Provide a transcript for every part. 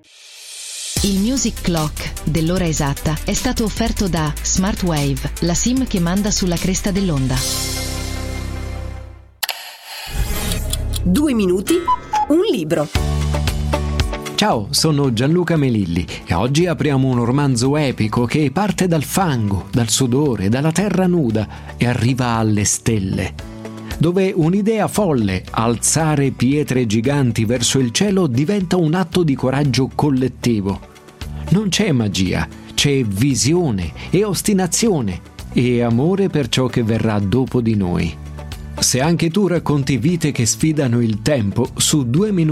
Il Music Clock dell'ora esatta è stato offerto da Smartwave, la SIM che manda sulla cresta dell'onda. 2 minuti, un libro. Ciao, sono Gianluca Melilli e oggi apriamo un romanzo epico che parte dal fango, dal sudore, dalla terra nuda e arriva alle stelle, dove un'idea folle, alzare pietre giganti verso il cielo, diventa un atto di coraggio collettivo. Non c'è magia, c'è visione e ostinazione e amore per ciò che verrà dopo di noi. Se anche tu racconti vite che sfidano il tempo, su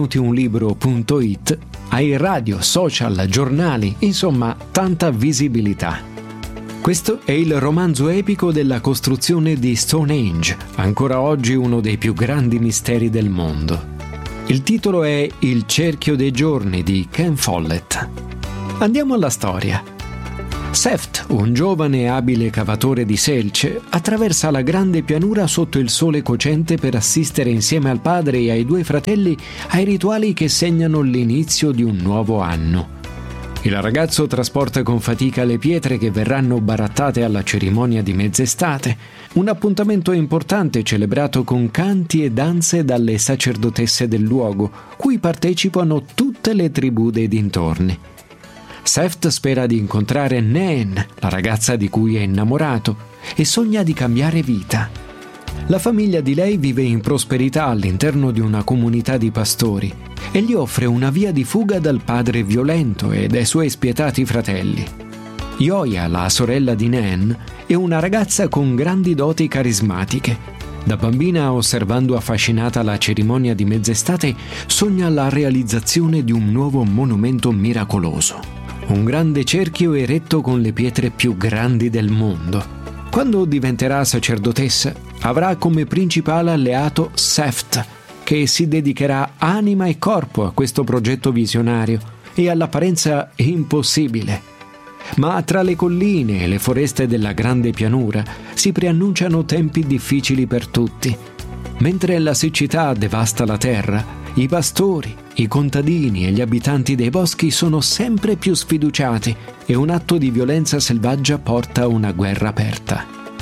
2minuti1libro.it hai radio, social, giornali, insomma tanta visibilità. Questo è il romanzo epico della costruzione di Stonehenge, ancora oggi uno dei più grandi misteri del mondo. Il titolo è Il cerchio dei giorni di Ken Follett. Andiamo alla storia. Seft, un giovane e abile cavatore di selce, attraversa la grande pianura sotto il sole cocente per assistere insieme al padre e ai 2 fratelli ai rituali che segnano l'inizio di un nuovo anno. Il ragazzo trasporta con fatica le pietre che verranno barattate alla cerimonia di mezz'estate, un appuntamento importante celebrato con canti e danze dalle sacerdotesse del luogo, cui partecipano tutte le tribù dei dintorni. Seft spera di incontrare Nan, la ragazza di cui è innamorato, e sogna di cambiare vita. La famiglia di lei vive in prosperità all'interno di una comunità di pastori e gli offre una via di fuga dal padre violento e dai suoi spietati fratelli. Yoya, la sorella di Nan, è una ragazza con grandi doti carismatiche. Da bambina, osservando affascinata la cerimonia di mezz'estate, sogna la realizzazione di un nuovo monumento miracoloso. Un grande cerchio eretto con le pietre più grandi del mondo. Quando diventerà sacerdotessa, avrà come principale alleato Seft, che si dedicherà anima e corpo a questo progetto visionario e all'apparenza impossibile. Ma tra le colline e le foreste della grande pianura si preannunciano tempi difficili per tutti. Mentre la siccità devasta la terra, i pastori, i contadini e gli abitanti dei boschi sono sempre più sfiduciati e un atto di violenza selvaggia porta a una guerra aperta.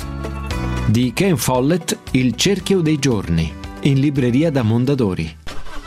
Di Ken Follett, Il cerchio dei giorni, in libreria da Mondadori.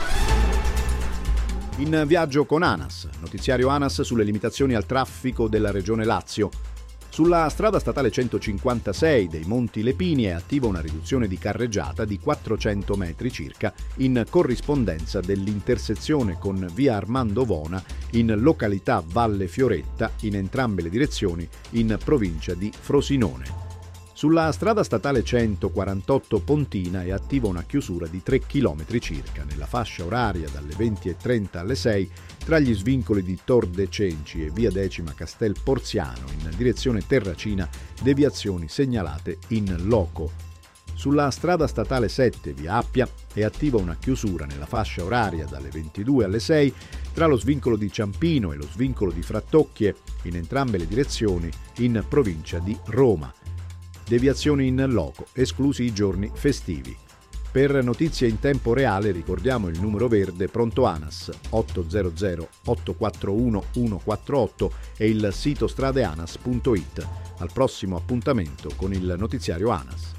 In viaggio con ANAS, notiziario ANAS sulle limitazioni al traffico della regione Lazio. Sulla strada statale 156 dei Monti Lepini è attiva una riduzione di carreggiata di 400 metri circa in corrispondenza dell'intersezione con via Armando Vona in località Valle Fioretta in entrambe le direzioni in provincia di Frosinone. Sulla strada statale 148 Pontina è attiva una chiusura di 3 km circa nella fascia oraria dalle 20:30 alle 6 tra gli svincoli di Tor de Cenci e via Decima Castel Porziano in direzione Terracina, deviazioni segnalate in loco. Sulla strada statale 7 via Appia è attiva una chiusura nella fascia oraria dalle 22 alle 6 tra lo svincolo di Ciampino e lo svincolo di Frattocchie in entrambe le direzioni in provincia di Roma. Deviazioni in loco, esclusi i giorni festivi. Per notizie in tempo reale ricordiamo il numero verde pronto ANAS 800 841 148 e il sito stradeanas.it. Al prossimo appuntamento con il notiziario ANAS.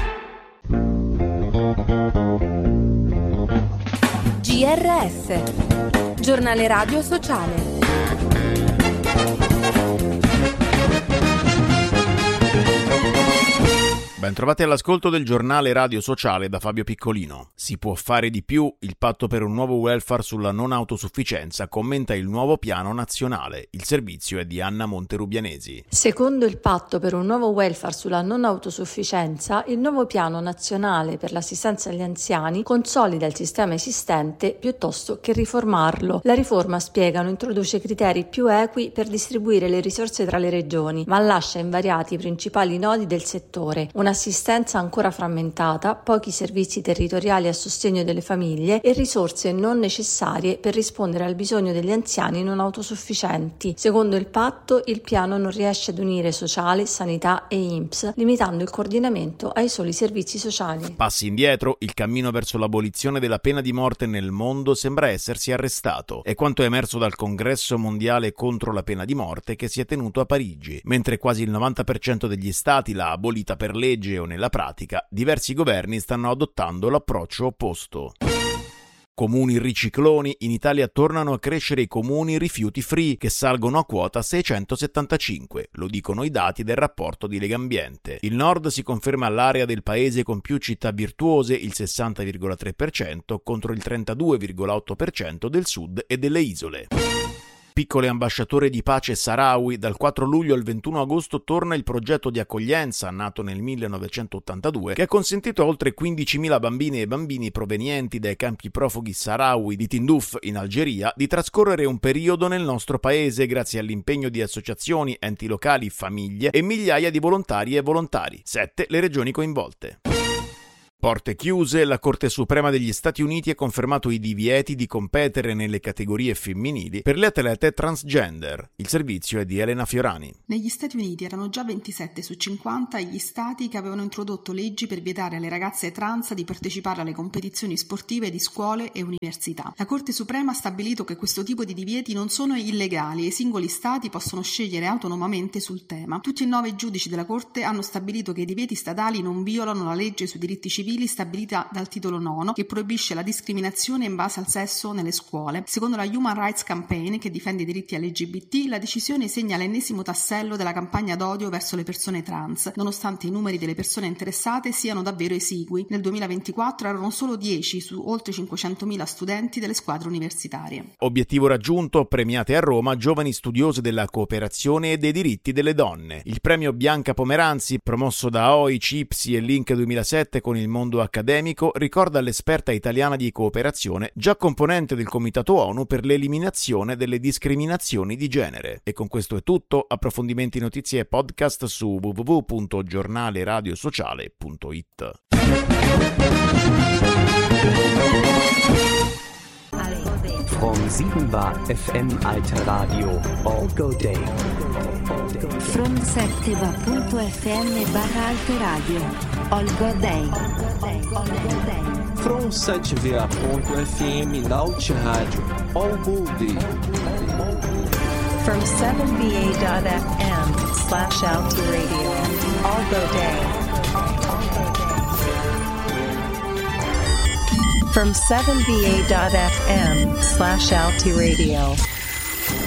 GRS, giornale radio sociale. Bentrovati all'ascolto del giornale radio sociale da Fabio Piccolino. Si può fare di più, il patto per un nuovo welfare sulla non autosufficienza commenta il nuovo piano nazionale. Il servizio è di Anna Monterubianesi. Secondo il patto per un nuovo welfare sulla non autosufficienza, il nuovo piano nazionale per l'assistenza agli anziani consolida il sistema esistente piuttosto che riformarlo. La riforma, spiegano, introduce criteri più equi per distribuire le risorse tra le regioni, ma lascia invariati i principali nodi del settore. Una l'assistenza ancora frammentata, pochi servizi territoriali a sostegno delle famiglie e risorse non necessarie per rispondere al bisogno degli anziani non autosufficienti. Secondo il patto, il piano non riesce ad unire sociale, sanità e INPS, limitando il coordinamento ai soli servizi sociali. Passi indietro, il cammino verso l'abolizione della pena di morte nel mondo sembra essersi arrestato. È quanto è emerso dal Congresso mondiale contro la pena di morte che si è tenuto a Parigi. Mentre quasi il 90% degli stati l'ha abolita per legge o nella pratica, diversi governi stanno adottando l'approccio opposto. Comuni ricicloni, in Italia tornano a crescere i comuni rifiuti free che salgono a quota 675, lo dicono i dati del rapporto di Legambiente. Il nord si conferma l'area del paese con più città virtuose, il 60,3% contro il 32,8% del sud e delle isole. Piccole ambasciatore di pace Sahrawi, dal 4 luglio al 21 agosto torna il progetto di accoglienza nato nel 1982 che ha consentito a oltre 15.000 bambine e bambini provenienti dai campi profughi Sahrawi di Tindouf in Algeria di trascorrere un periodo nel nostro paese grazie all'impegno di associazioni, enti locali, famiglie e migliaia di volontari e volontari. 7 le regioni coinvolte. Porte chiuse, la Corte Suprema degli Stati Uniti ha confermato i divieti di competere nelle categorie femminili per le atlete transgender. Il servizio è di Elena Fiorani. Negli Stati Uniti erano già 27 su 50 gli stati che avevano introdotto leggi per vietare alle ragazze trans di partecipare alle competizioni sportive di scuole e università. La Corte Suprema ha stabilito che questo tipo di divieti non sono illegali e i singoli stati possono scegliere autonomamente sul tema. Tutti e 9 giudici della Corte hanno stabilito che i divieti statali non violano la legge sui diritti civili stabilita dal titolo 9 che proibisce la discriminazione in base al sesso nelle scuole. Secondo la Human Rights Campaign, che difende i diritti LGBT, la decisione segna l'ennesimo tassello della campagna d'odio verso le persone trans, nonostante i numeri delle persone interessate siano davvero esigui. Nel 2024 erano solo 10 su oltre 500.000 studenti delle squadre universitarie. Obiettivo raggiunto, premiate a Roma giovani studiose della cooperazione e dei diritti delle donne. Il premio Bianca Pomeranzi, promosso da OI, CIPSI e Link 2007 con il mondo accademico, ricorda l'esperta italiana di cooperazione, già componente del Comitato ONU per l'eliminazione delle discriminazioni di genere. E con questo è tutto. Approfondimenti, notizie e podcast su www.giornaleradiosociale.it. From 7 Bar FM Alter Radio, all go day. From 7va.fm Alter Radio, all go day. From 7va.fm Alter Radio, all go day. From 7va.fm/Alter Radio, all go day. From 7va.fm/Alter Radio.